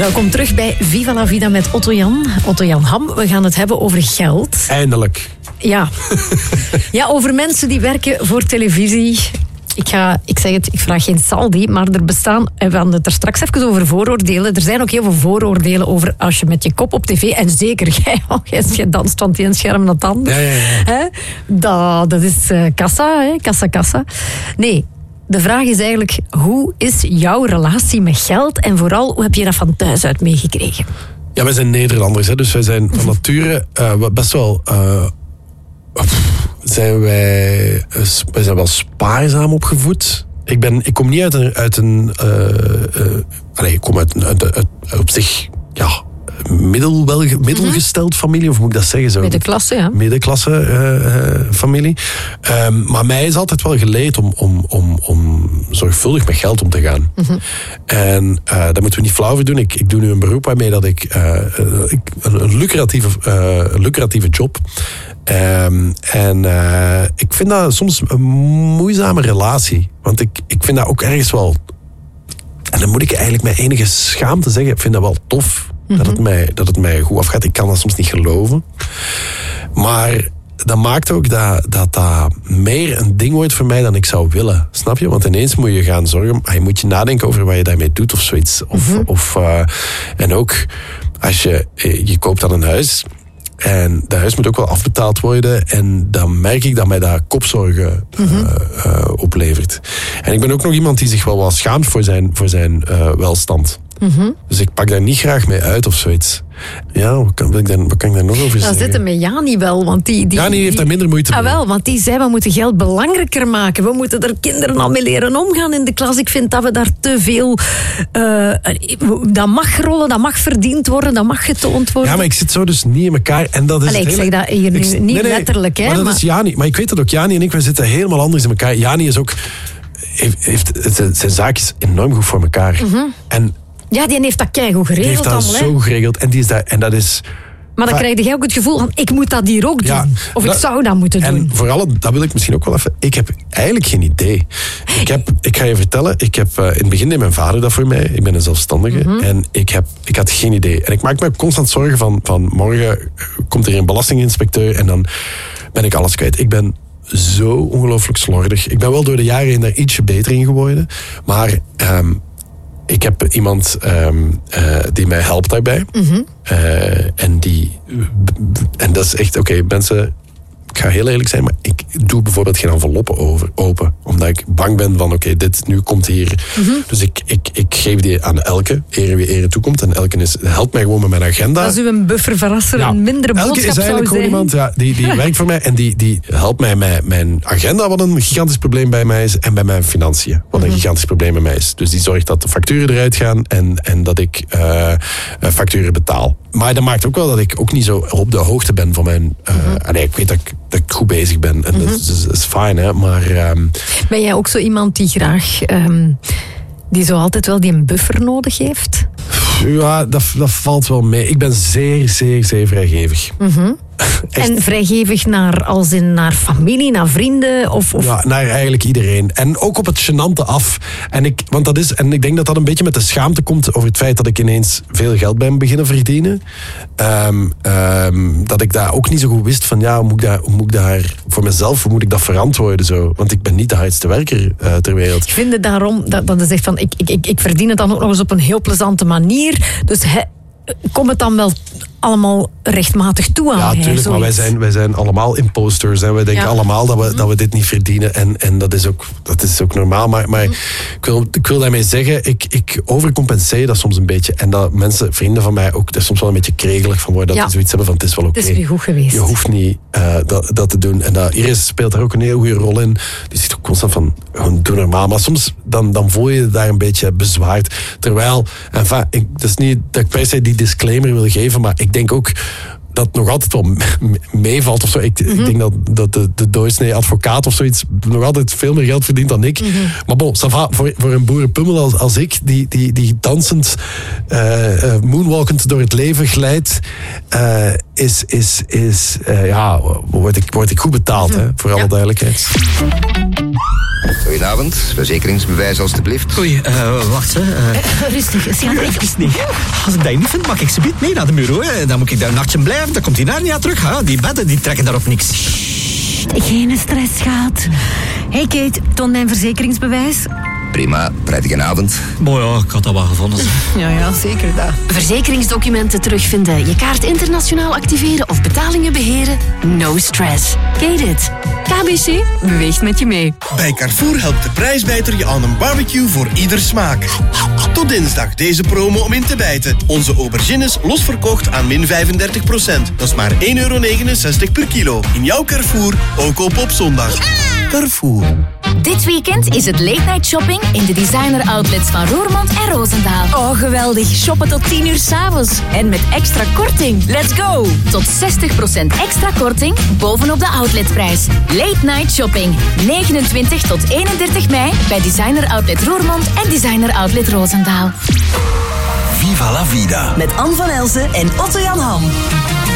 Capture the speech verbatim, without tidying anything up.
Welkom terug bij Viva la Vida met Otto-Jan. Otto-Jan Ham, we gaan het hebben over geld. Eindelijk. Ja. Ja, over mensen die werken voor televisie. Ik, ga, ik zeg het, ik vraag geen saldi, maar er bestaan, we hadden het er straks even over vooroordelen. Er zijn ook heel veel vooroordelen over als je met je kop op tv, en zeker jij, als je danst van het een scherm naar het ander. Ja, ja, ja. Hè? Dat, dat is uh, kassa, hè? kassa, kassa. Nee, de vraag is eigenlijk, hoe is jouw relatie met geld en vooral, hoe heb je dat van thuis uit meegekregen? Ja, wij zijn Nederlanders, hè, dus wij zijn van nature uh, best wel... Uh, zijn wij, uh, wij zijn wel spaarzaam opgevoed. Ik, ben, ik kom niet uit een... Uit een uh, uh, allez, ik kom uit, uit, uit, uit op zich... Ja, middel, wel, middelgesteld familie, of moet ik dat zeggen? Zo? Middenklasse, ja. Middenklasse uh, uh, familie. Um, maar mij is altijd wel geleerd om, om, om, om zorgvuldig met geld om te gaan. Mm-hmm. En uh, daar moeten we niet flauw voor doen. Ik, ik doe nu een beroep waarmee dat ik, uh, uh, ik een, een, lucratieve, uh, een lucratieve job. Um, en uh, ik vind dat soms een moeizame relatie. Want ik, ik vind dat ook ergens wel... En dan moet ik eigenlijk met enige schaamte zeggen, ik vind dat wel tof. Dat het, mij, dat het mij goed afgaat. Ik kan dat soms niet geloven. Maar dat maakt ook dat, dat dat meer een ding wordt voor mij dan ik zou willen. Snap je? Want ineens moet je gaan zorgen... Je moet je nadenken over wat je daarmee doet of zoiets. Of, mm-hmm. of, uh, en ook als je... Je koopt dan een huis... En dat huis moet ook wel afbetaald worden. En dan merk ik dat mij dat kopzorgen mm-hmm. uh, uh, oplevert. En ik ben ook nog iemand die zich wel wat schaamt voor zijn, voor zijn uh, welstand. Mm-hmm. Dus ik pak daar niet graag mee uit of zoiets. Ja, wat kan, ik, dan, wat kan ik daar nog over zeggen? Dat zit er met Jani wel. Want die, die, Jani heeft daar minder moeite mee. Ah, wel, want die zei, we moeten geld belangrijker maken. We moeten er kinderen al mee leren omgaan in de klas. Ik vind dat we daar te veel... Uh, dat mag rollen, dat mag verdiend worden, dat mag getoond worden. Ja, maar ik zit zo dus niet in elkaar. En dat is Allee, ik hele... zeg dat hier nu ik, niet nee, nee, letterlijk. Hè, maar dat maar... is Jani. Maar ik weet dat ook Jani en ik, wij zitten helemaal anders in elkaar. Jani is ook... Heeft, heeft zijn zaakjes enorm goed voor elkaar. Mm-hmm. En... Ja, die heeft dat keigoed geregeld. Die heeft dat allemaal, zo geregeld. En, die is daar, en dat is... Maar dan krijg je ook het gevoel van, ik moet dat hier ook doen. Ja, of dat, ik zou dat moeten en doen. En vooral, dat wil ik misschien ook wel even... Ik heb eigenlijk geen idee. Ik, heb, ik ga je vertellen, ik heb, uh, in het begin deed mijn vader dat voor mij. Ik ben een zelfstandige. Mm-hmm. En ik, heb, ik had geen idee. En ik maak me constant zorgen van, van morgen komt er een belastinginspecteur en dan ben ik alles kwijt. Ik ben zo ongelooflijk slordig. Ik ben wel door de jaren heen daar ietsje beter in geworden. Maar... Um, Ik heb iemand um, uh, die mij helpt daarbij. Mm-hmm. Uh, en die... En dat is echt... Oké, okay, mensen... Ik ga heel eerlijk zijn, maar ik doe bijvoorbeeld geen enveloppen over, open. Omdat ik bang ben van, oké, okay, dit nu komt hier. Mm-hmm. Dus ik, ik, ik geef die aan Elke, ere wie ere toekomt. En Elke is, helpt mij gewoon met mijn agenda. Als u een bufferverrasser, ja. een mindere boodschap Elke is eigenlijk zou gewoon iemand, ja, die, die werkt voor mij. En die, die helpt mij met mijn agenda, wat een gigantisch probleem bij mij is. En bij mijn financiën, wat mm-hmm. een gigantisch probleem bij mij is. Dus die zorgt dat de facturen eruit gaan. En, en dat ik uh, facturen betaal. Maar dat maakt ook wel dat ik ook niet zo op de hoogte ben van mijn... Uh, mm-hmm. allee, ik weet dat ik, dat ik goed bezig ben. En mm-hmm. dat, is, dat is fijn, hè. Maar... Um, ben jij ook zo iemand die graag... Um, die zo altijd wel die een buffer nodig heeft? Ja, dat, dat valt wel mee. Ik ben zeer, zeer, zeer vrijgevig. Mm-hmm. En vrijgevig naar, als in naar familie, naar vrienden? Of, of... Ja, naar eigenlijk iedereen. En ook op het gênante af. En ik, want dat is, en ik denk dat dat een beetje met de schaamte komt over het feit dat ik ineens veel geld ben beginnen verdienen. Um, um, dat ik daar ook niet zo goed wist van, ja, hoe moet ik daar, hoe moet ik daar voor mezelf, hoe moet ik dat verantwoorden zo? Want ik ben niet de hardste werker uh, ter wereld. Ik vind het daarom, dat, dat is echt van, ik, ik, ik, ik verdien het dan ook nog eens op een heel plezante manier. Dus he, kom het dan wel allemaal rechtmatig toe aan. Ja, natuurlijk, maar wij zijn, wij zijn allemaal imposters. En wij denken ja. allemaal dat we, mm. dat we dit niet verdienen. En, en dat, is ook, dat is ook normaal. Maar, maar mm. ik, wil, ik wil daarmee zeggen, ik, ik overcompenseer dat soms een beetje. En dat mensen, vrienden van mij, ook er soms wel een beetje kregelig van worden. Dat ja. ze zoiets hebben van, het is wel oké. Okay. Het is weer goed geweest. Je hoeft niet uh, dat, dat te doen. En dat, Iris speelt daar ook een heel goede rol in. Die zit ook constant van, gewoon doe normaal. Maar soms dan, dan voel je je daar een beetje bezwaard. Terwijl, enfin, ik, het is niet dat ik per se die disclaimer wil geven, maar ik denk ook dat nog altijd wel meevalt of zo. Ik, mm-hmm. ik denk dat, dat de, de doorsnee advocaat of zoiets nog altijd veel meer geld verdient dan ik. Mm-hmm. Maar bon, ça va, voor, voor een boerenpummel als, als ik, die, die, die dansend, uh, uh, moonwalkend door het leven glijdt, uh, is, is, is uh, ja, word ik, word ik goed betaald, hè, voor alle ja. duidelijkheid. Goedenavond, verzekeringsbewijs alstublieft. Oei, uh, wacht, hè. Uh, uh, rustig, Sian. Rustig, niet. Als ik dat niet vind, mag ik ze mee naar de bureau. Hè. Dan moet ik daar een nachtje blijven, dan komt die naar niet aan terug. Hè. Die bedden, die trekken daarop niks. Geen stress, schat. Hey Kate, toon mijn verzekeringsbewijs. Prima, prettige avond. Boah, ja, ik had dat wel gevonden. Ja, ja, zeker dat. Verzekeringsdocumenten terugvinden, je kaart internationaal activeren of betalingen beheren? No stress. Get it. K B C beweegt met je mee. Bij Carrefour helpt de prijsbijter je aan een barbecue voor ieder smaak. Tot dinsdag deze promo om in te bijten. Onze aubergines losverkocht aan min vijfendertig procent. Dat is maar één euro negenenzestig per kilo. In jouw Carrefour, ook op op zondag. Carrefour. Dit weekend is het late night shopping in de designer outlets van Roermond en Roosendaal. Oh, geweldig. Shoppen tot tien uur 's avonds. En met extra korting. Let's go. Tot zestig procent extra korting bovenop de outletprijs. Late night shopping. negenentwintig tot eenendertig mei bij designer outlet Roermond en designer outlet Roosendaal. Viva la vida. Met Anne van Elsen en Otto Jan Ham.